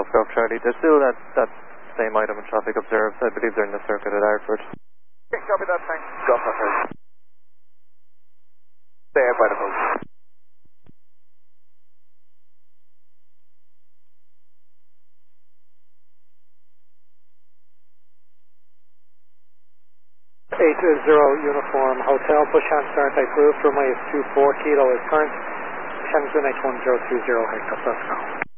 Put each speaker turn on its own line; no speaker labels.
Golf Charlie. There's still that same item of traffic observed. I believe they're in the circuit at Ardford.
Okay, copy that, thanks. Golf Charlie. There by the post.
Uniform Hotel, push on start, I approved, runway is 24 kilo is current, Shenzhen H1020, Hector, let's go.